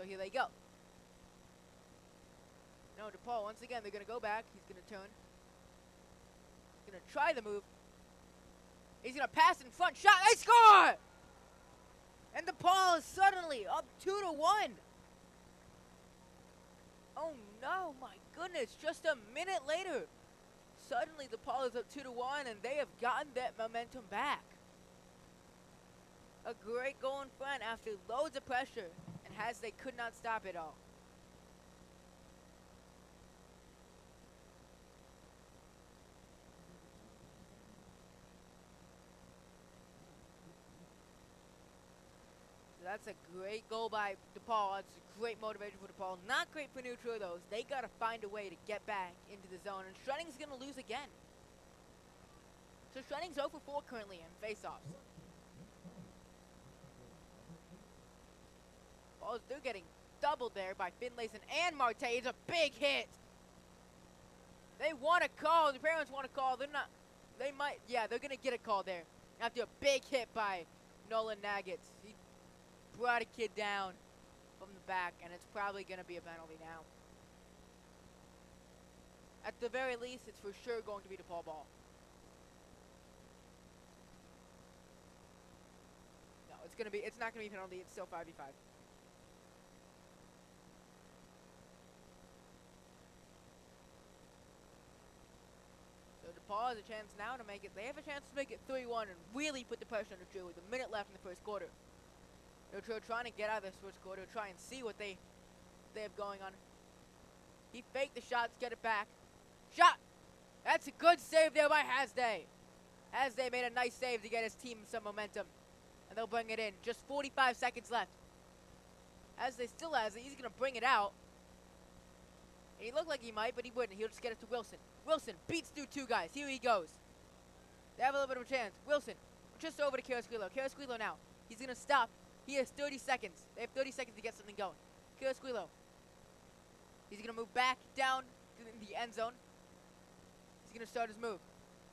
here they go. No, DePaul, once again, they're going to go back. He's going to turn. He's going to try the move. He's going to pass in front. Shot. They score! And DePaul is suddenly up 2-1. Oh, no. My goodness. Just a minute later. Suddenly, DePaul is up 2-1, and they have gotten that momentum back. A great goal in front after loads of pressure, and they could not stop it all. So that's a great goal by DePaul. It's a great motivation for DePaul. Not great for Neutral, though. They got to find a way to get back into the zone, and Shredding's going to lose again. So Shredding's 0 for 4 currently in face-offs. They're getting doubled there by Finlayson and Marte. It's a big hit. They want a call. The parents want a call. They're not. They might. Yeah, they're going to get a call there after a big hit by Nolan Nuggets. He brought a kid down from the back, and it's probably going to be a penalty now. At the very least, it's for sure going to be DePaul ball. No, it's not going to be a penalty. It's still 5v5. So DePaul has a chance now to make it. They have a chance to make it 3-1 and really put the pressure on Neutral with a minute left in the first quarter. Neutral trying to get out of this first quarter, try and see what they have going on. He faked the shots, get it back. Shot! That's a good save there by Hasday. Hasday made a nice save to get his team some momentum. And they'll bring it in. Just 45 seconds left. Hasday still has it. He's going to bring it out. And he looked like he might, but he wouldn't. He'll just get it to Wilson. Wilson beats through 2 guys. Here he goes. They have a little bit of a chance. Wilson, just over to Carrasquillo. Carrasquillo now. He's going to stop. He has 30 seconds. They have 30 seconds to get something going. Carrasquillo. He's going to move back down to the end zone. He's going to start his move.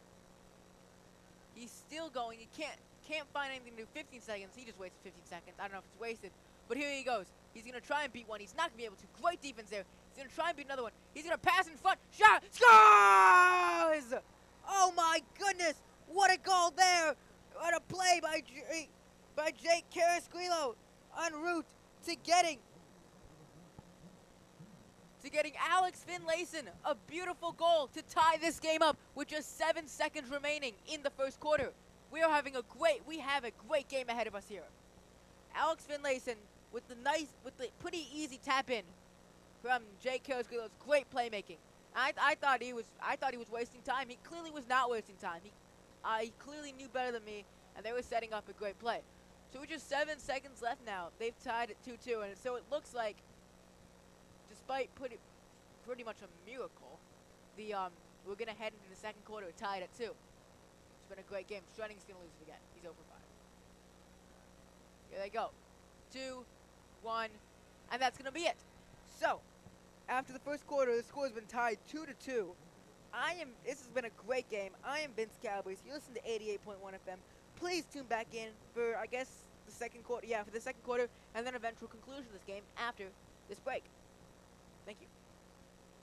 He's still going. He can't find anything to do. 15 seconds. He just wasted 15 seconds. I don't know if it's wasted. But here he goes. He's going to try and beat one. He's not going to be able to. Great defense there. He's going to try and beat another one. He's going to pass in front. Shot. Scores! Oh, my goodness. What a goal there. What a play by Jake Carrasquillo en route to getting Alex Finlayson a beautiful goal to tie this game up with just 7 seconds remaining in the first quarter. We have a great game ahead of us here. Alex Finlayson with the pretty easy tap in from Jake Carrasquillo's great playmaking. I thought he was wasting time. He clearly was not wasting time. He clearly knew better than me, and they were setting up a great play. So with just 7 seconds left now, they've tied at 2-2, and so it looks like, despite pretty much a miracle, we're gonna head into the second quarter tied at 2. It's been a great game. Shredding's gonna lose it again. He's over 5. Here they go. 2-1, and that's gonna be it. So, after the first quarter, the score has been tied 2-2. This has been a great game. I am Vince Calabrese. You listen to 88.1 FM. Please tune back in for, I guess, the second quarter. Yeah, for the second quarter, and then eventual conclusion of this game after this break. Thank you.